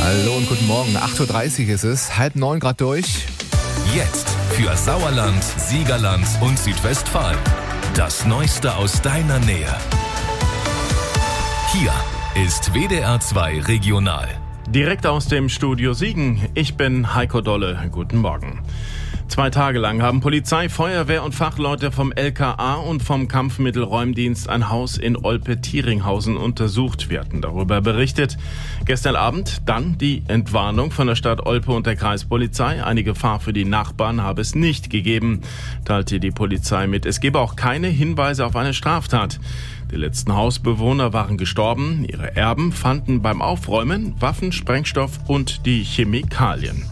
Hallo und guten Morgen. 8.30 Uhr ist es, 8:30 Grad durch. Jetzt für Sauerland, Siegerland und Südwestfalen. Das Neueste aus deiner Nähe. Hier ist WDR 2 Regional. Direkt aus dem Studio Siegen. Ich bin Heiko Dolle. Guten Morgen. 2 Tage lang haben Polizei, Feuerwehr und Fachleute vom LKA und vom Kampfmittelräumdienst ein Haus in Olpe-Tieringhausen untersucht. Wir hatten darüber berichtet. Gestern Abend dann die Entwarnung von der Stadt Olpe und der Kreispolizei. Eine Gefahr für die Nachbarn habe es nicht gegeben, teilte die Polizei mit. Es gebe auch keine Hinweise auf eine Straftat. Die letzten Hausbewohner waren gestorben. Ihre Erben fanden beim Aufräumen Waffen, Sprengstoff und die Chemikalien.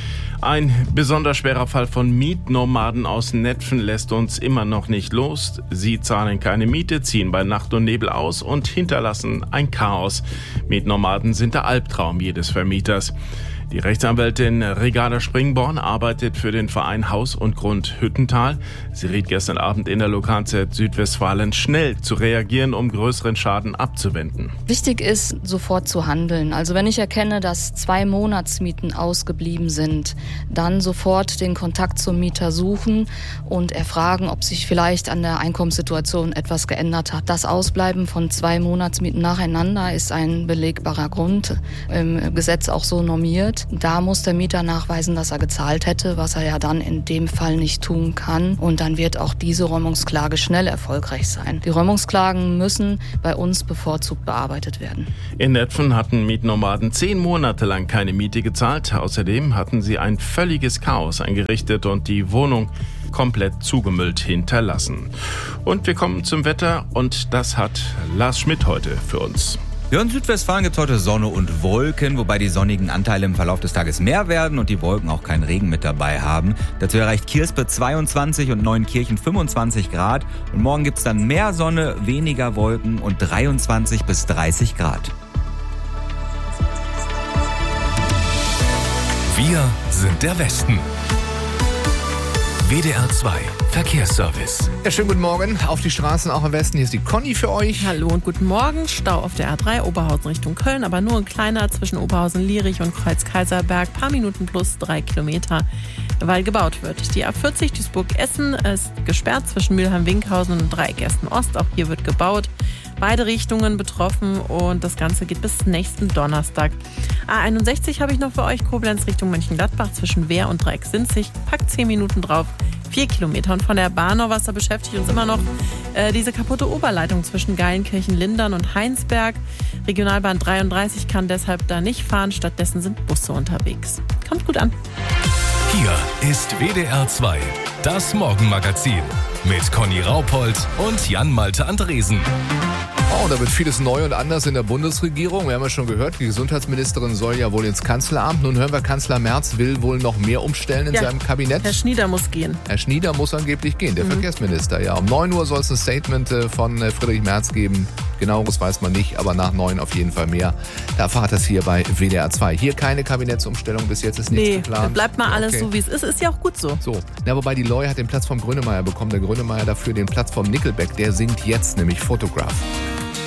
Ein besonders schwerer Fall von Mietnomaden aus Netphen lässt uns immer noch nicht los. Sie zahlen keine Miete, ziehen bei Nacht und Nebel aus und hinterlassen ein Chaos. Mietnomaden sind der Albtraum jedes Vermieters. Die Rechtsanwältin Regana Springborn arbeitet für den Verein Haus und Grund Hüttental. Sie riet gestern Abend in der Lokalzeit Südwestfalen, schnell zu reagieren, um größeren Schaden abzuwenden. Wichtig ist, sofort zu handeln. Also wenn ich erkenne, dass 2 Monatsmieten ausgeblieben sind, dann sofort den Kontakt zum Mieter suchen und erfragen, ob sich vielleicht an der Einkommenssituation etwas geändert hat. Das Ausbleiben von 2 Monatsmieten nacheinander ist ein belegbarer Grund, im Gesetz auch so normiert. Da muss der Mieter nachweisen, dass er gezahlt hätte, was er ja dann in dem Fall nicht tun kann. Und dann wird auch diese Räumungsklage schnell erfolgreich sein. Die Räumungsklagen müssen bei uns bevorzugt bearbeitet werden. In Netphen hatten Mietnomaden 10 Monate lang keine Miete gezahlt. Außerdem hatten sie ein völliges Chaos eingerichtet und die Wohnung komplett zugemüllt hinterlassen. Und wir kommen zum Wetter und das hat Lars Schmidt heute für uns. Ja, in Südwestfalen gibt es heute Sonne und Wolken, wobei die sonnigen Anteile im Verlauf des Tages mehr werden und die Wolken auch keinen Regen mit dabei haben. Dazu erreicht Kirspe 22 und Neunkirchen 25 Grad. Und morgen gibt es dann mehr Sonne, weniger Wolken und 23 bis 30 Grad. Wir sind der Westen. WDR 2 Verkehrsservice. Ja, schönen guten Morgen auf die Straßen, auch im Westen. Hier ist die Conny für euch. Hallo und guten Morgen. Stau auf der A3 Oberhausen Richtung Köln, aber nur ein kleiner zwischen Oberhausen-Lierich und Kreuz-Kaiserberg. Paar Minuten plus 3 Kilometer, weil gebaut wird. Die A40 Duisburg-Essen ist gesperrt zwischen Mülheim-Winkhausen und Dreieck Essen-Ost. Auch hier wird gebaut. Beide Richtungen betroffen und das Ganze geht bis nächsten Donnerstag. A61 habe ich noch für euch. Koblenz Richtung Mönchengladbach zwischen Wehr und Dreieck-Sinzig. Packt 10 Minuten drauf. 4 Kilometer. Und von der Bahnauwasser beschäftigt uns immer noch diese kaputte Oberleitung zwischen Geilenkirchen-Lindern und Heinsberg. Regionalbahn 33 kann deshalb da nicht fahren. Stattdessen sind Busse unterwegs. Kommt gut an. Hier ist WDR 2, das Morgenmagazin mit Conny Raupold und Jan-Malte Andresen. Oh, da wird vieles neu und anders in der Bundesregierung. Wir haben ja schon gehört, die Gesundheitsministerin soll ja wohl ins Kanzleramt. Nun hören wir, Kanzler Merz will wohl noch mehr umstellen in seinem Kabinett. Herr Schnieder muss gehen. Herr Schnieder muss angeblich gehen, der Verkehrsminister. Ja, um 9 Uhr soll es ein Statement von Friedrich Merz geben. Genaueres weiß man nicht, aber nach 9 auf jeden Fall mehr. Da erfahrt das hier bei WDR 2. Hier keine Kabinettsumstellung, bis jetzt ist nichts geplant. Nee, bleibt mal alles so, wie es ist. Ist ja auch gut so. So, na, wobei die Loi hat den Platz vom Grönemeyer bekommen. Der Grönemeyer dafür den Platz vom Nickelback. Der singt jetzt nämlich Photograph.